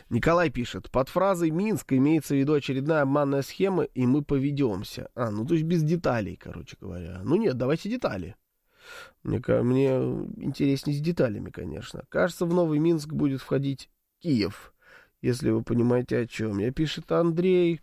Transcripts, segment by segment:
Николай пишет, под фразой «Минск» имеется в виду очередная обманная схема, и мы поведемся. Ну, то есть без деталей, короче говоря. Ну, нет, давайте детали. Мне интереснее с деталями, конечно. Кажется, в новый Минск будет входить Киев, если вы понимаете, о чем. Я пишет Андрей.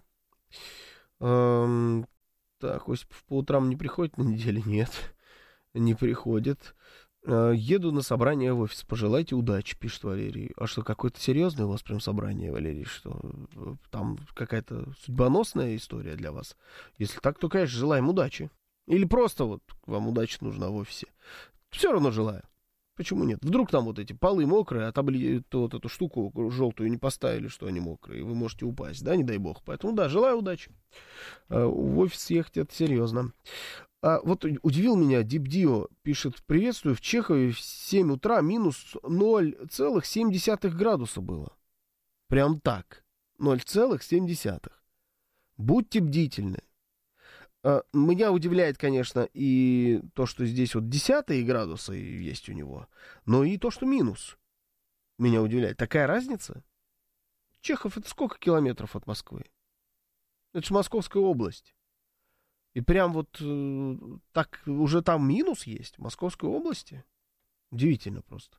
Так, Осипов по утрам не приходит на неделе? Нет, не приходит. Еду на собрание в офис. Пожелайте удачи, пишет Валерий. А что, какое-то серьезное у вас прям собрание, Валерий? Что там какая-то судьбоносная история для вас? Если так, то, конечно, желаем удачи. Или просто вот вам удача нужна в офисе. Все равно желаю. Почему нет? Вдруг там вот эти полы мокрые, а вот эту штуку желтую не поставили, что они мокрые, и вы можете упасть, да, не дай бог. Поэтому, да, желаю удачи. В офис ехать это серьезно. Вот удивил меня Дипдио, пишет, приветствую, в Чехове в 7 утра минус 0,7 градуса было. Прям так. 0,7. Будьте бдительны. Меня удивляет, конечно, и то, что здесь вот 10 градусы есть у него, но и то, что минус. Меня удивляет. Такая разница? Чехов — это сколько километров от Москвы? Это же Московская область. И прям вот так уже там минус есть в Московской области. Удивительно просто.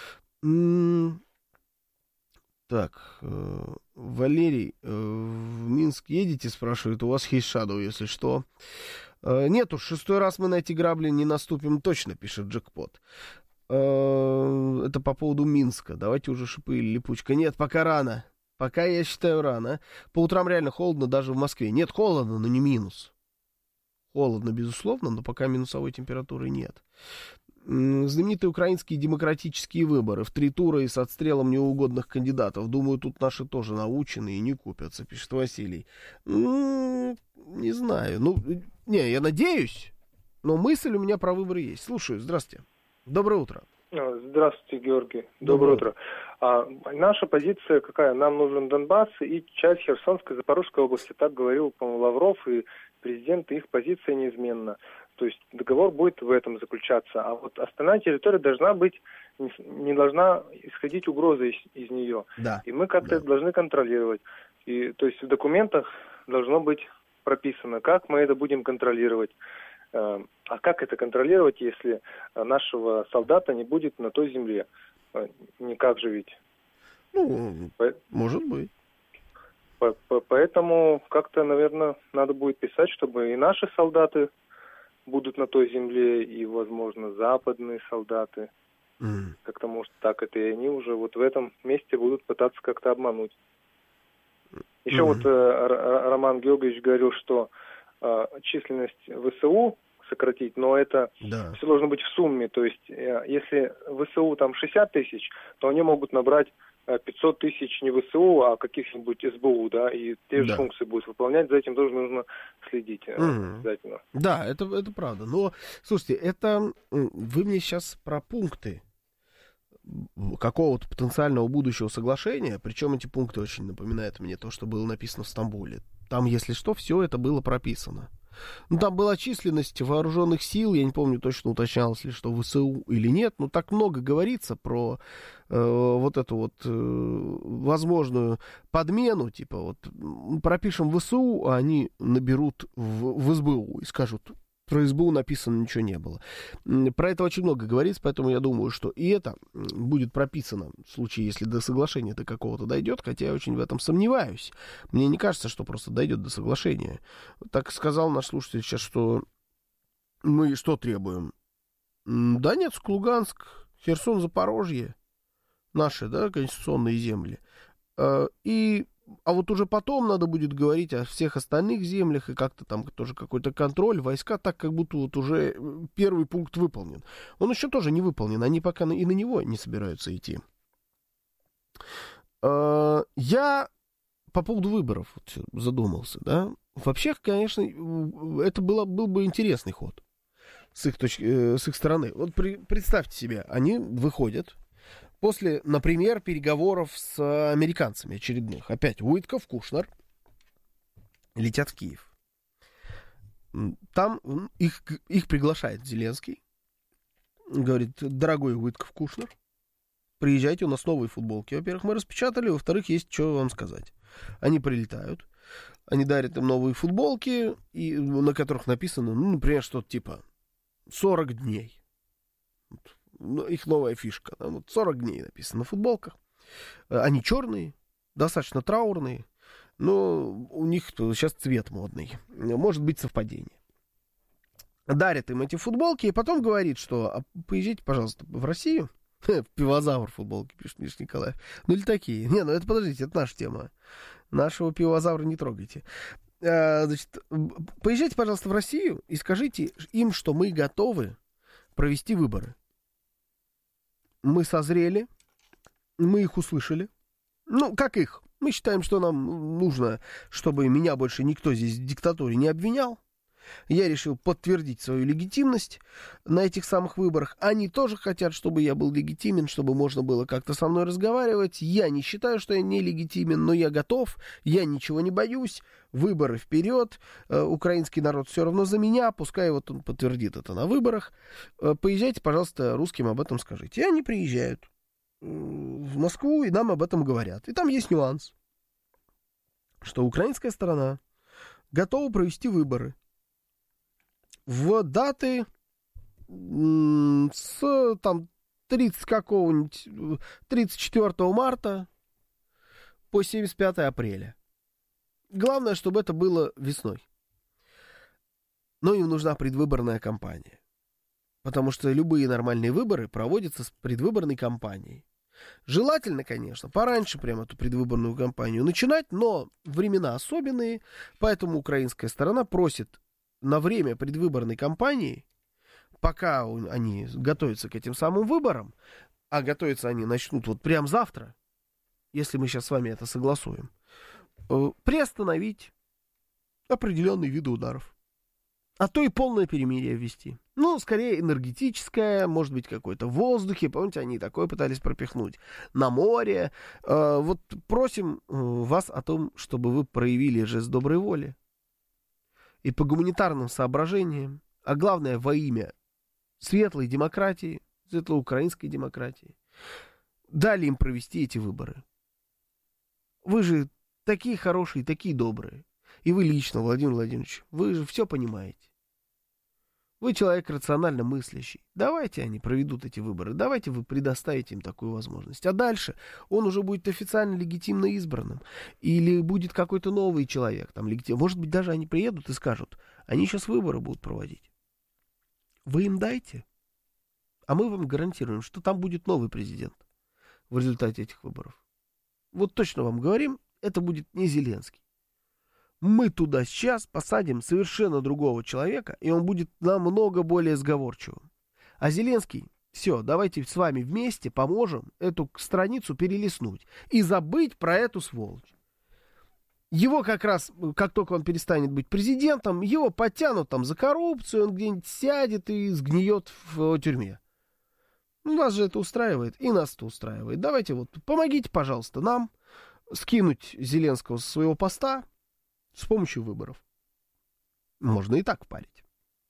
Так, Валерий, в Минск едете, спрашивает, у вас есть Shadow, если что. Нет уж, 6-й раз мы на эти грабли не наступим точно, пишет Джекпот. Это по поводу Минска. Давайте уже шипы или липучка. Нет, пока рано. Пока, я считаю, рано. По утрам реально холодно даже в Москве. Нет, холодно, но не минус. Холодно, безусловно, но пока минусовой температуры нет. Знаменитые украинские демократические выборы в 3 тура и с отстрелом неугодных кандидатов. Думаю, тут наши тоже научены и не купятся, пишет Василий. Не знаю. Я надеюсь, но мысль у меня про выборы есть. Слушаю, здравствуйте. Доброе утро. Здравствуйте, Георгий. Доброе утро. Наша позиция какая? Нам нужен Донбасс и часть Херсонской, Запорожской области. Так говорил, по-моему, Лавров и президент, их позиция неизменна. То есть договор будет в этом заключаться. А вот остальная территория должна быть, не должна исходить угроза из нее. Да. И мы как-то это должны контролировать. И, то есть в документах должно быть прописано, как мы это будем контролировать. А как это контролировать, если нашего солдата не будет на той земле? Никак же ведь. Может быть. Поэтому как-то, наверное, надо будет писать, чтобы и наши солдаты будут на той земле, и, возможно, западные солдаты. Как-то, может, так это, и они уже вот в этом месте будут пытаться как-то обмануть. Еще вот Роман Георгиевич говорил, что численность ВСУ сократить, но это все должно быть в сумме. То есть, если ВСУ там 60 тысяч, то они могут набрать 500 тысяч не ВСУ, а каких-нибудь СБУ, да, и те же функции будут выполнять, за этим тоже нужно следить обязательно. Да, это правда. Но, слушайте, это вы мне сейчас про пункты какого-то потенциального будущего соглашения, причем эти пункты очень напоминают мне то, что было написано в Стамбуле. Там, если что, все это было прописано. Там была численность вооруженных сил, я не помню точно, уточнялось ли, что ВСУ или нет, но так много говорится про вот эту вот возможную подмену, типа вот пропишем ВСУ, а они наберут в СБУ и скажут, про СБУ написано ничего не было. Про это очень много говорится, поэтому я думаю, что и это будет прописано в случае, если до соглашения до какого-то дойдет, хотя я очень в этом сомневаюсь. Мне не кажется, что просто дойдет до соглашения. Так сказал наш слушатель сейчас, что мы что требуем? Донецк, Луганск, Херсон, Запорожье, наши, да, конституционные земли. А вот уже потом надо будет говорить о всех остальных землях и как-то там тоже какой-то контроль, войска, так как будто вот уже первый пункт выполнен. Он еще тоже не выполнен, они пока и на него не собираются идти. Я по поводу выборов вот задумался, да. Вообще, конечно, это был бы интересный ход с их стороны. Вот представьте себе, они выходят после, например, переговоров с американцами очередных. Опять Уитков, Кушнер летят в Киев. Там их приглашает Зеленский. Говорит, дорогой Уитков, Кушнер, приезжайте, у нас новые футболки. Во-первых, мы распечатали, во-вторых, есть что вам сказать. Они прилетают, они дарят им новые футболки, на которых написано, например, что-то типа 40 дней. Их новая фишка. 40 дней написано на футболках. Они черные, достаточно траурные, но у них сейчас цвет модный. Может быть совпадение. Дарят им эти футболки и потом говорит, что поезжайте, пожалуйста, в Россию. Пивозавр футболки, пишет Миша Николаев. Или такие. Это подождите, это наша тема. Нашего пивозавра не трогайте. Значит, поезжайте, пожалуйста, в Россию и скажите им, что мы готовы провести выборы. Мы созрели, мы их услышали. Как их? Мы считаем, что нам нужно, чтобы меня больше никто здесь в диктатуре не обвинял. Я решил подтвердить свою легитимность на этих самых выборах. Они тоже хотят, чтобы я был легитимен, чтобы можно было как-то со мной разговаривать. Я не считаю, что я нелегитимен, но я готов, я ничего не боюсь. Выборы вперед, украинский народ все равно за меня, пускай вот он подтвердит это на выборах. Поезжайте, пожалуйста, русским об этом скажите. И они приезжают в Москву, и нам об этом говорят. И там есть нюанс, что украинская сторона готова провести выборы в даты с 34 марта по 75 апреля. Главное, чтобы это было весной. Но им нужна предвыборная кампания. Потому что любые нормальные выборы проводятся с предвыборной кампанией. Желательно, конечно, пораньше прям эту предвыборную кампанию начинать, но времена особенные, поэтому украинская сторона просит на время предвыборной кампании, пока они готовятся к этим самым выборам, а готовиться они начнут вот прямо завтра, если мы сейчас с вами это согласуем, приостановить определенные виды ударов. А то и полное перемирие ввести. Скорее энергетическое, может быть, какое-то в воздухе. Помните, они такое пытались пропихнуть. На море. Вот просим вас о том, чтобы вы проявили жест доброй воли. И по гуманитарным соображениям, а главное во имя светлой демократии, светлоукраинской демократии, дали им провести эти выборы. Вы же такие хорошие, такие добрые. И вы лично, Владимир Владимирович, вы же все понимаете. Вы человек рационально мыслящий. Давайте они проведут эти выборы. Давайте вы предоставите им такую возможность. А дальше он уже будет официально легитимно избранным. Или будет какой-то новый человек. Может быть, даже они приедут и скажут, они сейчас выборы будут проводить. Вы им дайте. А мы вам гарантируем, что там будет новый президент в результате этих выборов. Вот точно вам говорим, это будет не Зеленский. Мы туда сейчас посадим совершенно другого человека, и он будет намного более сговорчивым. А Зеленский, все, давайте с вами вместе поможем эту страницу перелистнуть и забыть про эту сволочь. Его как раз, как только он перестанет быть президентом, его подтянут там за коррупцию, он где-нибудь сядет и сгниет в тюрьме. Нас же это устраивает, и нас это устраивает. Давайте вот, помогите, пожалуйста, нам скинуть Зеленского со своего поста с помощью выборов. Можно и так впарить.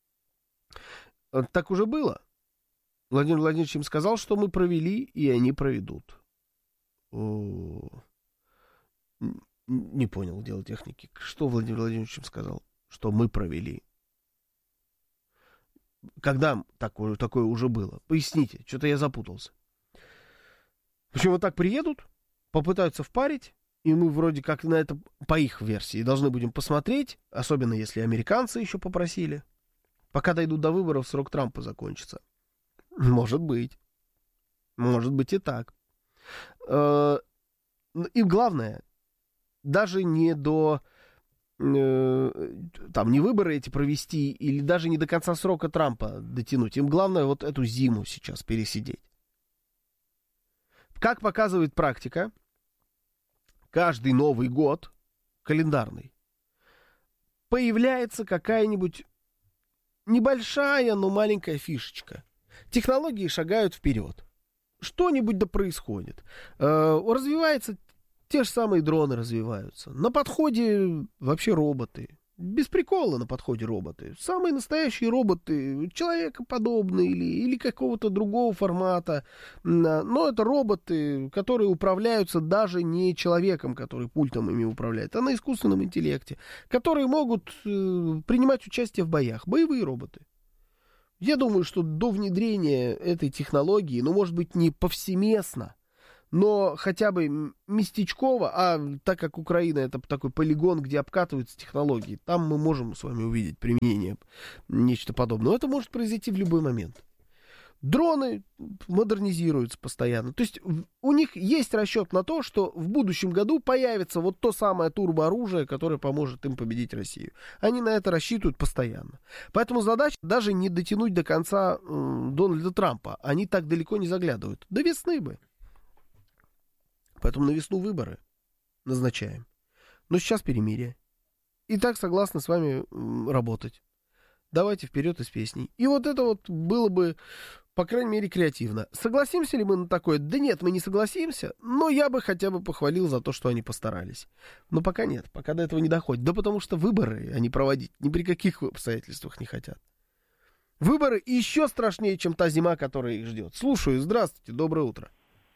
Так уже было. Владимир Владимирович им сказал, что мы провели, и они проведут. Не понял дело техники. Что Владимир Владимирович им сказал? Что мы провели. Когда такое уже было? Поясните, что-то я запутался. В общем, вот так приедут, попытаются впарить, и мы вроде как на это, по их версии, должны будем посмотреть, особенно если американцы еще попросили. Пока дойдут до выборов, срок Трампа закончится. Может быть. Может быть и так. И главное, даже не до... там не выборы эти провести, или даже не до конца срока Трампа дотянуть. Им главное вот эту зиму сейчас пересидеть. Как показывает практика, каждый Новый год, календарный, появляется какая-нибудь небольшая, но маленькая фишечка. Технологии шагают вперед. Что-нибудь да происходит. Развивается, те же самые дроны развиваются. На подходе вообще роботы. Без прикола на подходе роботы. Самые настоящие роботы, человекоподобные или какого-то другого формата. Но это роботы, которые управляются даже не человеком, который пультом ими управляет, а на искусственном интеллекте, которые могут принимать участие в боях. Боевые роботы. Я думаю, что до внедрения этой технологии, ну, может быть, не повсеместно, но хотя бы местечково, а так как Украина это такой полигон, где обкатываются технологии, там мы можем с вами увидеть применение нечто подобное. Но это может произойти в любой момент. Дроны модернизируются постоянно. То есть у них есть расчет на то, что в будущем году появится вот то самое турбооружие, которое поможет им победить Россию. Они на это рассчитывают постоянно. Поэтому задача даже не дотянуть до конца Дональда Трампа. Они так далеко не заглядывают. До весны бы. Поэтому на весну выборы назначаем. Но сейчас перемирие. И так согласны с вами работать. Давайте вперед из песней. И вот это вот было бы, по крайней мере, креативно. Согласимся ли мы на такое? Да нет, мы не согласимся. Но я бы хотя бы похвалил за то, что они постарались. Но пока нет, пока до этого не доходит. Да потому что выборы они проводить ни при каких обстоятельствах не хотят. Выборы еще страшнее, чем та зима, которая их ждет. Слушаю, здравствуйте, доброе утро.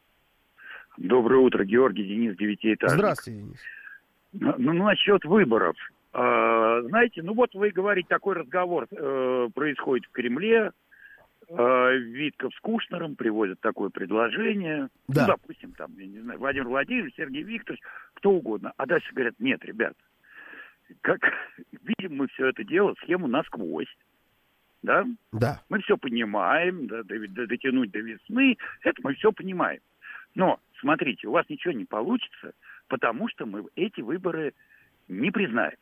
Доброе утро, Георгий, Денис, девятиэтажник. Здравствуйте, Денис. Ну, насчет выборов. Знаете, ну вот вы говорите, такой разговор происходит в Кремле. Витков с Кушнером приводят такое предложение. Да. Ну, допустим, там, я не знаю, Владимир Владимирович, Сергей Викторович, кто угодно. А дальше говорят, нет, ребят, как видим мы все это дело, схему насквозь. Да? Да. Мы все понимаем, да, дотянуть до весны, это мы все понимаем. Но, смотрите, у вас ничего не получится, потому что мы эти выборы не признаем.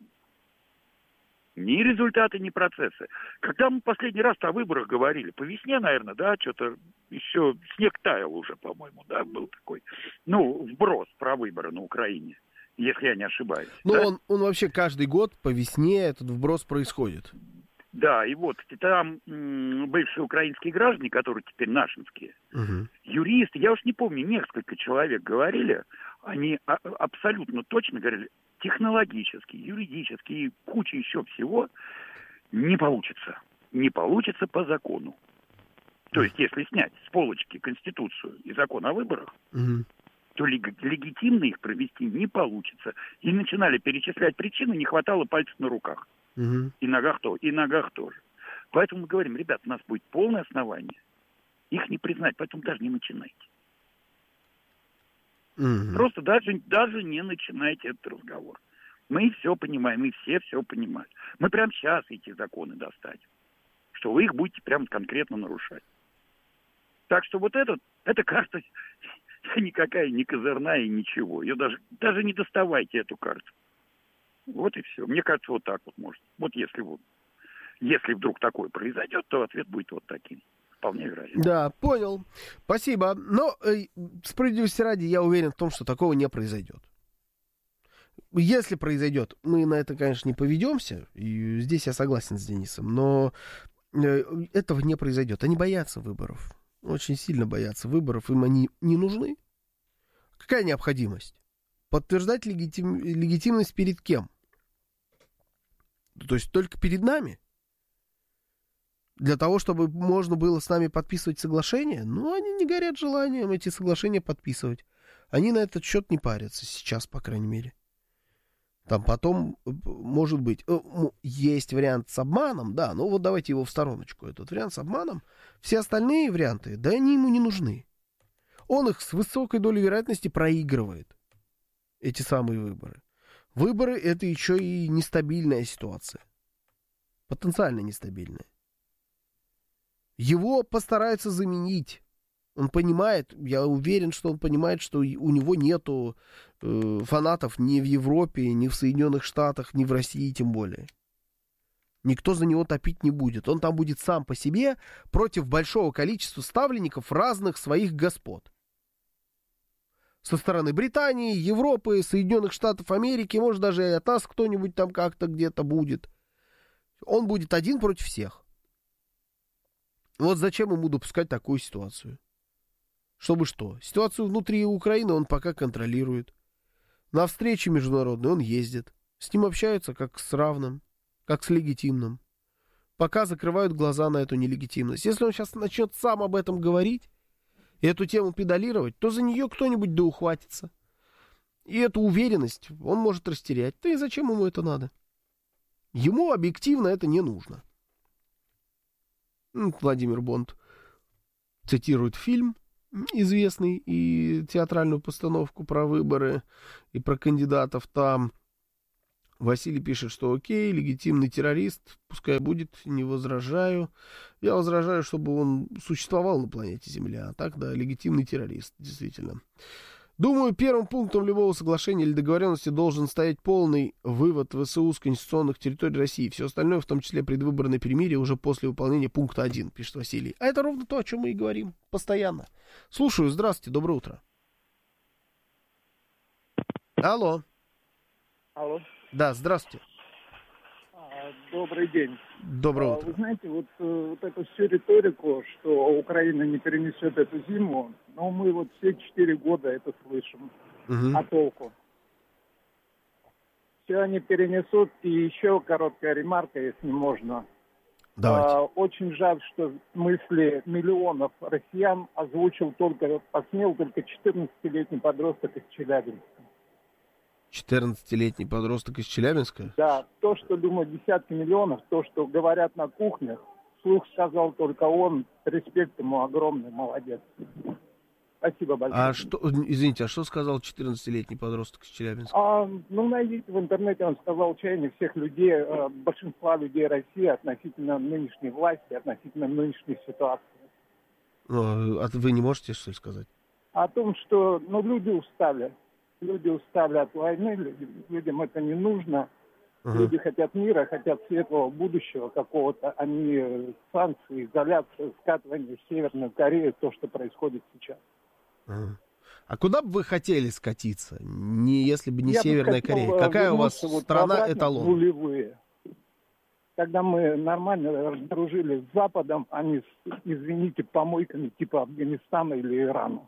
Ни результаты, ни процессы. Когда мы последний раз о выборах говорили, по весне, наверное, да, что-то еще снег таял уже, по-моему, да, был такой, ну, вброс про выборы на Украине, если я не ошибаюсь. Ну, да? он вообще каждый год по весне этот вброс происходит. Да, и вот там бывшие украинские граждане, которые теперь нашинские, юристы, я уж не помню, несколько человек говорили, они абсолютно точно говорили, технологически, юридически и куча еще всего не получится. Не получится по закону. То есть, если снять с полочки Конституцию и закон о выборах, то легитимно их провести не получится. И начинали перечислять причины, не хватало пальцев на руках. И ногах тоже. Поэтому мы говорим, ребят, у нас будет полное основание их не признать, поэтому даже не начинайте. Просто даже не начинайте этот разговор. Мы все понимаем, мы все понимают. Мы прямо сейчас эти законы достанем, что вы их будете прям конкретно нарушать. Так что вот эта карта никакая не козырная и ничего. Ее даже не доставайте, эту карту. Вот и все. Мне кажется, вот так вот может. Вот если вдруг такое произойдет, то ответ будет вот таким. Вполне вероятно. Да, понял. Спасибо. Но справедливости ради, я уверен в том, что такого не произойдет. Если произойдет, мы на это, конечно, не поведемся. И здесь я согласен с Денисом. Но этого не произойдет. Они боятся выборов. Очень сильно боятся выборов. Им они не нужны. Какая необходимость? Подтверждать легитимность перед кем? То есть только перед нами? Для того, чтобы можно было с нами подписывать соглашения? Ну, они не горят желанием эти соглашения подписывать. Они на этот счет не парятся. Сейчас, по крайней мере. Там потом, может быть, есть вариант с обманом, да, ну вот давайте его в стороночку. Этот вариант с обманом. Все остальные варианты, да, они ему не нужны. Он их с высокой долей вероятности проигрывает. Эти самые выборы. Выборы — это еще и нестабильная ситуация. Потенциально нестабильная. Его постараются заменить. Он понимает, я уверен, что он понимает, что у него нету фанатов ни в Европе, ни в Соединенных Штатах, ни в России тем более. Никто за него топить не будет. Он там будет сам по себе против большого количества ставленников разных своих господ. Со стороны Британии, Европы, Соединенных Штатов Америки, может даже и от нас кто-нибудь там как-то где-то будет. Он будет один против всех. Вот зачем ему допускать такую ситуацию? Чтобы что? Ситуацию внутри Украины он пока контролирует. На встречи международные он ездит. С ним общаются как с равным. как с легитимным. Пока закрывают глаза на эту нелегитимность. Если он сейчас начнет сам об этом говорить, и эту тему педалировать, то за нее кто-нибудь да ухватится. И эту уверенность он может растерять. Да и зачем ему это надо? Ему объективно это не нужно. Владимир Бонд цитирует фильм известный и театральную постановку про выборы и про кандидатов там. Василий пишет, что окей, легитимный террорист, пускай будет, не возражаю. Я возражаю, чтобы он существовал на планете Земля. А так, да, легитимный террорист, действительно. Думаю, первым пунктом любого соглашения или договоренности должен стоять полный вывод ВСУ с конституционных территорий России. Все остальное, в том числе предвыборное перемирие, уже после выполнения пункта 1, пишет Василий. А это ровно то, о чем мы и говорим постоянно. Слушаю, здравствуйте, доброе утро. Алло. Алло. Да, здравствуйте. Добрый день. Доброе утро. Вы знаете, вот эту всю риторику, что Украина не перенесет эту зиму, но мы вот все 4 года это слышим. А толку? Все они перенесут. И еще короткая ремарка, если можно. Давайте. Очень жаль, что мысли миллионов россиян посмел только 14-летний подросток из Челябинска. 14-летний подросток из Челябинска? Да, то, что думают десятки миллионов, то, что говорят на кухнях, вслух сказал только он. Респект ему огромный, молодец. Спасибо большое. А что, извините, а что сказал 14-летний подросток из Челябинска? Найдите в интернете, он сказал чаяние всех людей, большинства людей России относительно нынешней власти, относительно нынешней ситуации. А вы не можете что ли сказать? О том, что люди устали. Люди устали от войны, людям это не нужно. Люди хотят мира, хотят светлого будущего какого-то, а не санкции, изоляция, скатывание в Северную Корею, то, что происходит сейчас. А куда бы вы хотели скатиться, если бы не Северная Корея? Какая у вас страна эталон? Нулевые. Когда мы нормально дружили с Западом, а не с, извините, помойками типа Афганистана или Ирана.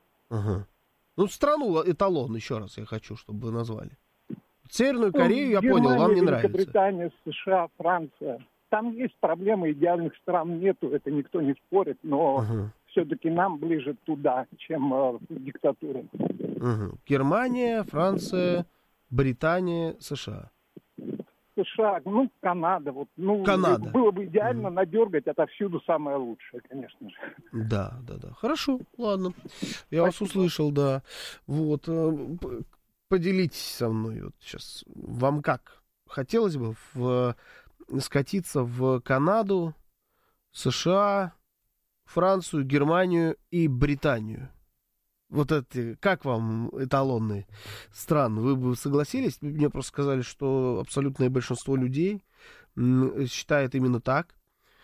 Страну эталон, еще раз я хочу, чтобы вы назвали. Северную Корею, я понял, вам не нравится. Великобритания, США, Франция. Там есть проблемы, идеальных стран нету, это никто не спорит, но все-таки нам ближе туда, чем в диктатуре. Германия, Франция, Британия, США. США, Канада. Канада. Было бы идеально надергать отовсюду самое лучшее, конечно же. Да. Хорошо, ладно. Я вас услышал, да. Вот. Поделитесь со мной вот сейчас. Вам как? Хотелось бы скатиться в Канаду, США, Францию, Германию и Британию? Вот это, как вам эталонные страны? Вы бы согласились? Мне просто сказали, что абсолютное большинство людей считает именно так.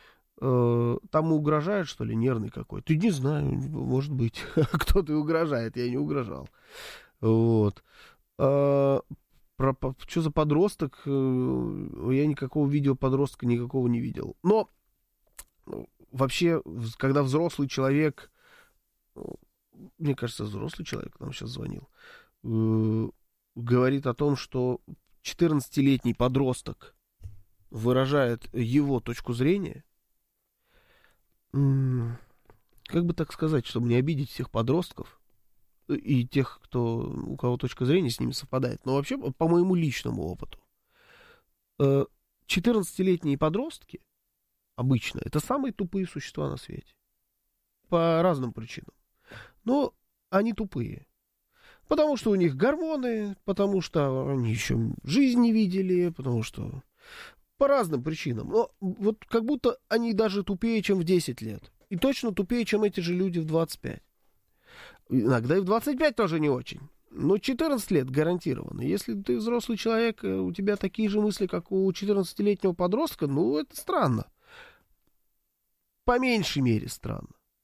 Там угрожает, что ли, нервный какой-то? Не знаю, может быть. Кто-то угрожает, я не угрожал. Вот. Что за подросток? Я никакого видео подростка никакого не видел. Но вообще, когда взрослый человек... Мне кажется, взрослый человек нам сейчас звонил, говорит о том, что 14-летний подросток выражает его точку зрения, как бы так сказать, чтобы не обидеть всех подростков и тех, у кого точка зрения с ними совпадает, но вообще по моему личному опыту, 14-летние подростки обычно это самые тупые существа на свете. По разным причинам. Но они тупые. Потому что у них гормоны, потому что они еще жизнь не видели, потому что по разным причинам. Но вот как будто они даже тупее, чем в 10 лет. И точно тупее, чем эти же люди в 25. Иногда и в 25 тоже не очень. Но 14 лет гарантированно. Если ты взрослый человек, у тебя такие же мысли, как у 14-летнего подростка, это странно. По меньшей мере странно.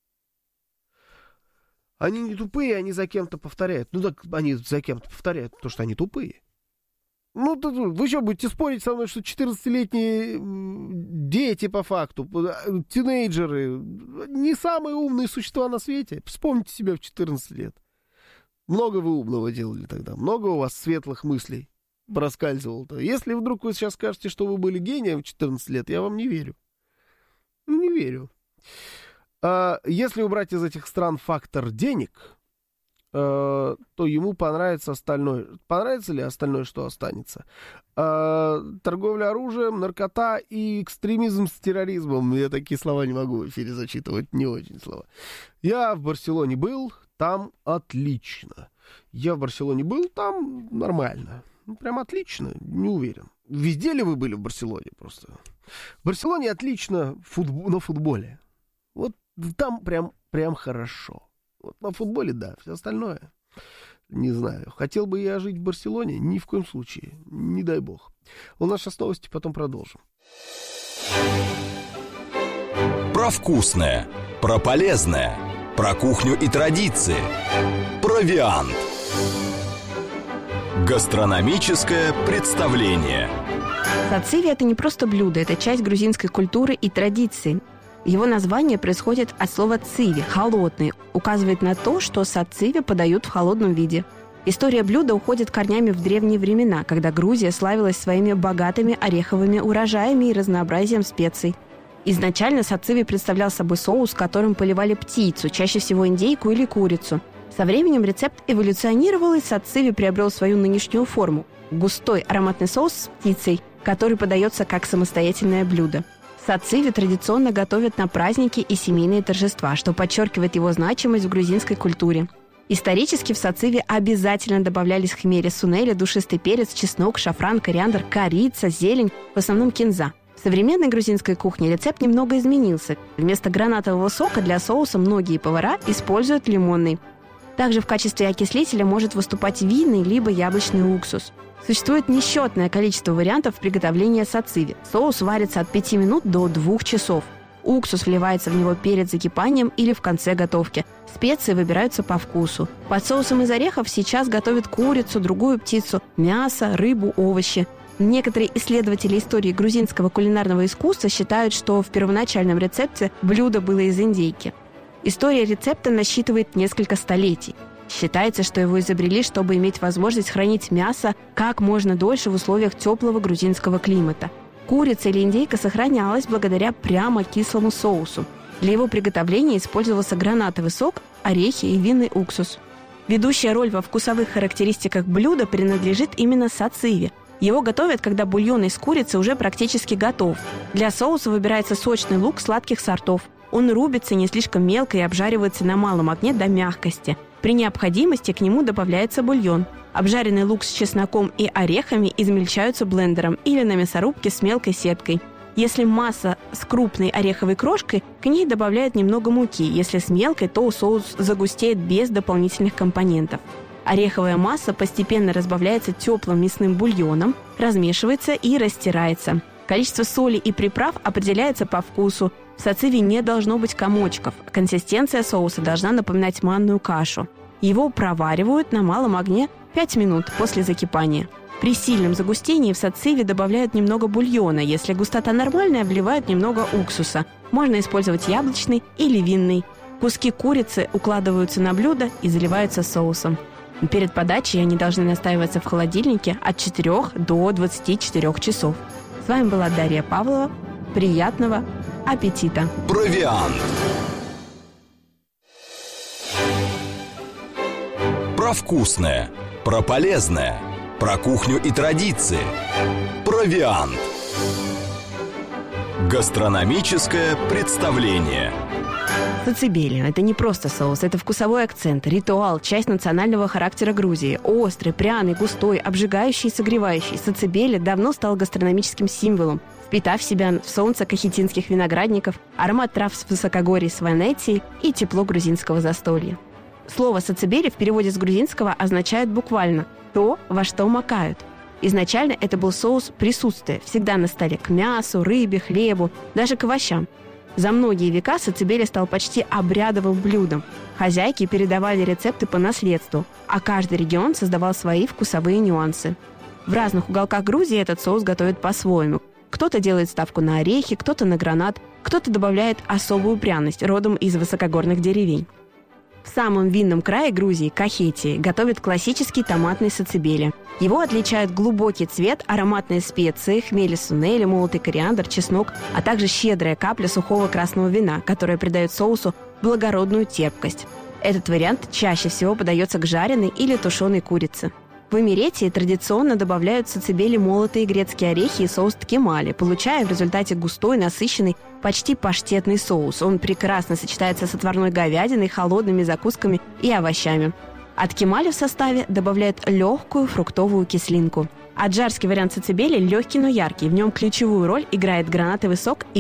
Они не тупые, они за кем-то повторяют. Так они за кем-то повторяют, потому что они тупые. Вы что, будете спорить со мной, что 14-летние дети, по факту, тинейджеры, не самые умные существа на свете? Вспомните себя в 14 лет. Много вы умного делали тогда, много у вас светлых мыслей. проскальзывал-то? Если вдруг вы сейчас скажете, что вы были гением в 14 лет, я вам не верю. Не верю. Если убрать из этих стран фактор денег, то ему понравится остальное. Понравится ли остальное, что останется? Торговля оружием, наркота и экстремизм с терроризмом. Я такие слова не могу в эфире зачитывать, не очень слова. Я в Барселоне был, там отлично. Я в Барселоне был, там нормально. Прям отлично, не уверен. Везде ли вы были в Барселоне просто? В Барселоне отлично на футболе. Вот там прям хорошо. Вот на футболе, да, все остальное, не знаю. Хотел бы я жить в Барселоне? Ни в коем случае, не дай бог. У нас сейчас новости, потом продолжим. Про вкусное, про полезное, про кухню и традиции. Провиант. Гастрономическое представление. Сациви – это не просто блюдо, это часть грузинской культуры и традиции. Его название происходит от слова «циви» – «холодный», указывает на то, что сациви подают в холодном виде. История блюда уходит корнями в древние времена, когда Грузия славилась своими богатыми ореховыми урожаями и разнообразием специй. Изначально сациви представлял собой соус, которым поливали птицу, чаще всего индейку или курицу. Со временем рецепт эволюционировал, и сациви приобрел свою нынешнюю форму – густой ароматный соус с птицей, который подается как самостоятельное блюдо. Сациви традиционно готовят на праздники и семейные торжества, что подчеркивает его значимость в грузинской культуре. Исторически в сациви обязательно добавлялись хмели, сунели, душистый перец, чеснок, шафран, кориандр, корица, зелень, в основном кинза. В современной грузинской кухне рецепт немного изменился. Вместо гранатового сока для соуса многие повара используют лимонный. Также в качестве окислителя может выступать винный либо яблочный уксус. Существует несчетное количество вариантов приготовления сациви. Соус варится от 5 минут до 2 часов. Уксус вливается в него перед закипанием или в конце готовки. Специи выбираются по вкусу. Под соусом из орехов сейчас готовят курицу, другую птицу, мясо, рыбу, овощи. Некоторые исследователи истории грузинского кулинарного искусства считают, что в первоначальном рецепте блюдо было из индейки. История рецепта насчитывает несколько столетий. Считается, что его изобрели, чтобы иметь возможность хранить мясо как можно дольше в условиях теплого грузинского климата. Курица или индейка сохранялась благодаря прямо кислому соусу. Для его приготовления использовался гранатовый сок, орехи и винный уксус. Ведущая роль во вкусовых характеристиках блюда принадлежит именно сациви. Его готовят, когда бульон из курицы уже практически готов. Для соуса выбирается сочный лук сладких сортов. Он рубится не слишком мелко и обжаривается на малом огне до мягкости. При необходимости к нему добавляется бульон. Обжаренный лук с чесноком и орехами измельчаются блендером или на мясорубке с мелкой сеткой. Если масса с крупной ореховой крошкой, к ней добавляют немного муки. Если с мелкой, то соус загустеет без дополнительных компонентов. Ореховая масса постепенно разбавляется теплым мясным бульоном, размешивается и растирается. Количество соли и приправ определяется по вкусу. В сациви не должно быть комочков. Консистенция соуса должна напоминать манную кашу. Его проваривают на малом огне 5 минут после закипания. При сильном загустении в сациви добавляют немного бульона. Если густота нормальная, вливают немного уксуса. Можно использовать яблочный или винный. Куски курицы укладываются на блюдо и заливаются соусом. Перед подачей они должны настаиваться в холодильнике от 4 до 24 часов. С вами была Дарья Павлова. Приятного аппетита! Провиант. Про вкусное, про полезное, про кухню и традиции. Провиант. Гастрономическое представление. Сацибели – это не просто соус, это вкусовой акцент, ритуал, часть национального характера Грузии. Острый, пряный, густой, обжигающий и согревающий. Сацибели давно стал гастрономическим символом, впитав в себя в солнце кахетинских виноградников, аромат трав с высокогорий Сванетии и тепло грузинского застолья. Слово «сацибели» в переводе с грузинского означает буквально «то, во что макают». Изначально это был соус присутствия, всегда на столе к мясу, рыбе, хлебу, даже к овощам. За многие века сацибели стал почти обрядовым блюдом. Хозяйки передавали рецепты по наследству, а каждый регион создавал свои вкусовые нюансы. В разных уголках Грузии этот соус готовят по-своему. Кто-то делает ставку на орехи, кто-то на гранат, кто-то добавляет особую пряность, родом из высокогорных деревень. В самом винном крае Грузии, Кахетии, готовят классический томатный сацебели. Его отличают глубокий цвет, ароматные специи, хмели сунели, молотый кориандр, чеснок, а также щедрая капля сухого красного вина, которая придает соусу благородную терпкость. Этот вариант чаще всего подается к жареной или тушеной курице. В Эмиретии традиционно добавляют в сацебели молотые грецкие орехи и соус ткемали, получая в результате густой, насыщенный, почти паштетный соус. Он прекрасно сочетается с отварной говядиной, холодными закусками и овощами. А ткемали в составе добавляют легкую фруктовую кислинку. Аджарский вариант сацебели легкий, но яркий. В нем ключевую роль играет гранатовый сок и